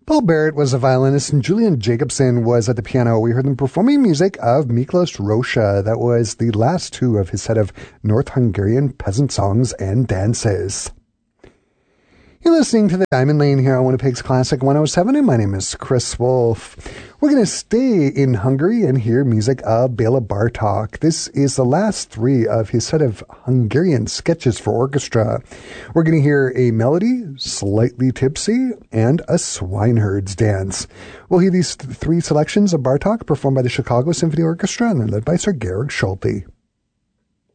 Paul Barrett was a violinist and Julian Jacobson was at the piano. We heard them performing music of Miklos Rózsa. That was the last two of his set of North Hungarian peasant songs and dances. You're listening to the Diamond Lane here on Winnipeg's Classic 107, and my name is Chris Wolf. We're going to stay in Hungary and hear music of Bela Bartok. This is the last three of his set of Hungarian sketches for orchestra. We're going to hear a melody, Slightly Tipsy, and a Swineherd's Dance. We'll hear these three selections of Bartok performed by the Chicago Symphony Orchestra, and they're led by Sir Georg Solti.